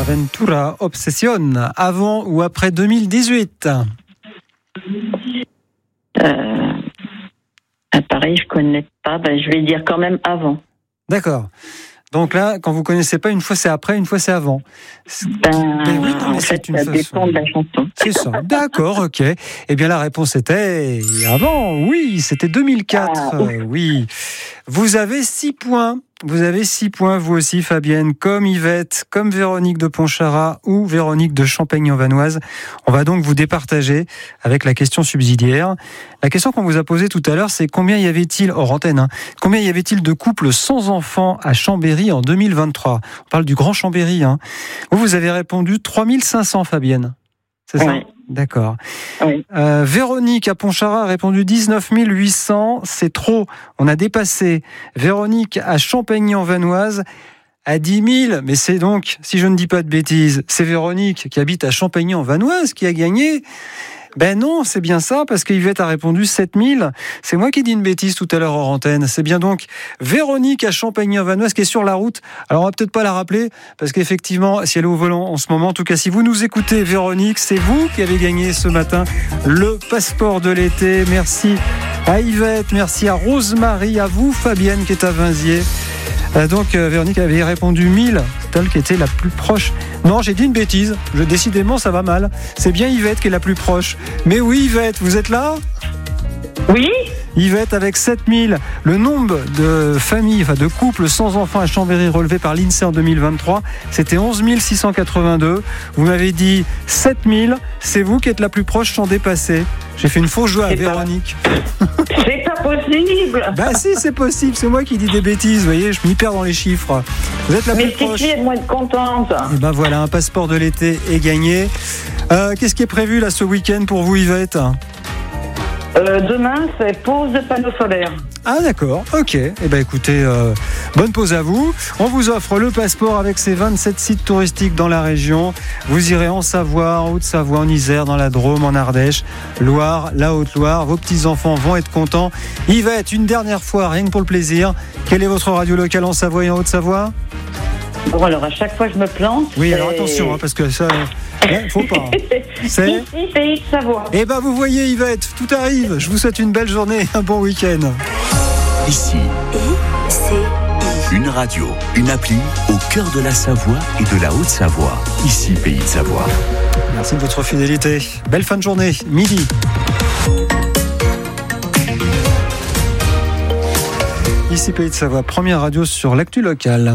Aventura Obsession, avant ou après 2018? Pareil, je connais pas. Je vais dire quand même avant. D'accord. Donc là, quand vous connaissez pas, une fois c'est après, une fois c'est avant. Oui, non, mais ça dépend de la chanson. C'est ça. D'accord, ok. Eh bien, la réponse était avant. Oui, c'était 2004. Oui. Vous avez 6 points. Vous avez 6 points, vous aussi, Fabienne, comme Yvette, comme Véronique de Pontcharrat ou Véronique de Champaigne-en-Vanoise. On va donc vous départager avec la question subsidiaire. La question qu'on vous a posée tout à l'heure, c'est combien y avait-il, hors antenne, combien y avait-il de couples sans enfants à Chambéry en 2023 ? On parle du Grand Chambéry. Vous avez répondu 3500, Fabienne. C'est ça ? Oui. D'accord. Oui. Véronique à Pontcharrat a répondu 19 800. C'est trop. On a dépassé. Véronique à Champagny-en-Vanoise à 10 000. Mais c'est donc, si je ne dis pas de bêtises, c'est Véronique qui habite à Champagny-en-Vanoise qui a gagné. Ben non, c'est bien ça, parce qu'Yvette a répondu 7000. C'est moi qui dis une bêtise tout à l'heure hors antenne. C'est bien donc Véronique à Champagny-en-Vanoise qui est sur la route. Alors on va peut-être pas la rappeler, parce qu'effectivement, si elle est au volant en ce moment, en tout cas si vous nous écoutez, Véronique, c'est vous qui avez gagné ce matin le passeport de l'été. Merci à Yvette, merci à Rosemary, à vous Fabienne qui est à Vinziers. Donc Véronique avait répondu 1000, celle qui était la plus proche. Non, j'ai dit une bêtise, décidément ça va mal. C'est bien Yvette qui est la plus proche. Mais oui Yvette, vous êtes là ? Oui. Yvette avec 7000, le nombre de familles, de couples sans enfants à Chambéry relevé par l'INSEE en 2023, c'était 11 682. Vous m'avez dit 7000, c'est vous qui êtes la plus proche sans dépasser. J'ai fait une fausse joie à Véronique. C'est pas possible. Si, c'est possible, c'est moi qui dis des bêtises, vous voyez, je m'y perds dans les chiffres. Vous êtes la plus proche. Mais c'est qui, moi, être contente. Et voilà, un passeport de l'été est gagné. Qu'est-ce qui est prévu là ce week-end pour vous Yvette ? Demain, c'est pause de panneaux solaires. Ah d'accord, ok. Écoutez, bonne pause à vous. On vous offre le passeport avec ses 27 sites touristiques dans la région. Vous irez en Savoie, en Haute-Savoie, en Isère, dans la Drôme, en Ardèche, Loire, la Haute-Loire. Vos petits-enfants vont être contents. Yvette, une dernière fois, rien que pour le plaisir. Quelle est votre radio locale en Savoie et en Haute-Savoie ? Bon, alors à chaque fois je me plante. Oui, alors attention, parce que ça... faut pas. C'est ici, Pays de Savoie. Vous voyez Yvette, tout arrive. Je vous souhaite une belle journée, un bon week-end. Ici, une radio, une appli au cœur de la Savoie et de la Haute-Savoie. Ici, Pays de Savoie. Merci de votre fidélité. Belle fin de journée, midi. Ici, Pays de Savoie, première radio sur l'actu locale.